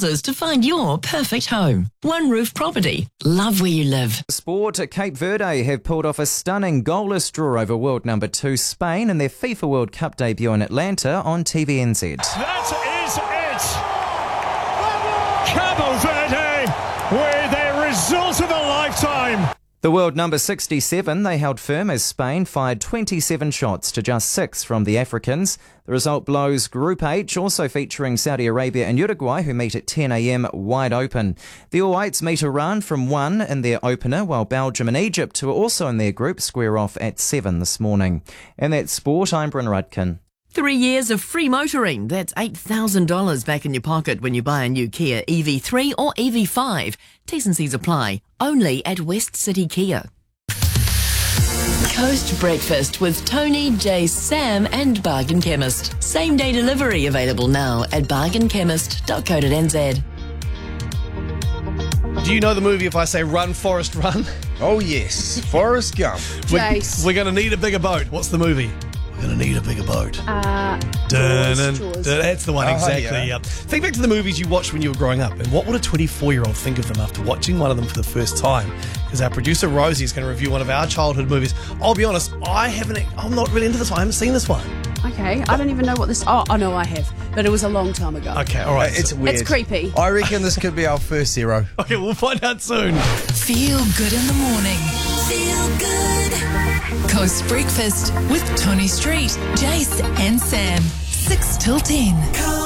houses to find your perfect home. One Roof Property. Love where you live. Sport, Cape Verde have pulled off a stunning goalless draw over world number 2 Spain in their FIFA World Cup debut in Atlanta on TVNZ. That is it! Cabo Verde with a result of a lifetime! The world number 67, they held firm as Spain fired 27 shots to just 6 from the Africans. The result blows Group H, also featuring Saudi Arabia and Uruguay, who meet at 10 a.m, wide open. The All Whites meet Iran from 1 in their opener, while Belgium and Egypt, who are also in their group, square off at 7 this morning. And that's sport, I'm Bryn Rudkin. 3 years of free motoring. That's $8,000 back in your pocket when you buy a new Kia EV3 or EV5. T's and C's apply. Only at West City Kia. Coast Breakfast with Tony, Jace, Sam and Bargain Chemist. Same day delivery available now at bargainchemist.co.nz. Do you know the movie if I say Run, Forrest, Run? Oh, yes. Forrest Gump. Jace. We're going to need a bigger boat. What's the movie? We're going to need a bigger boat. Jaws. That's the one, exactly. Yeah. Think back to the movies you watched when you were growing up, and what would a 24-year-old think of them after watching one of them for the first time? Because our producer Rosie is going to review one of our childhood movies. I'll be honest, I'm not really into this one. I haven't seen this one. Okay, I don't even know what this... Oh, no, I have. But it was a long time ago. Okay, all right. It's weird. It's creepy. I reckon this could be our first zero. Okay, we'll find out soon. Feel good in the morning. Feel good. Coast Breakfast with Tony Street, Jace and Sam. 6 till 10.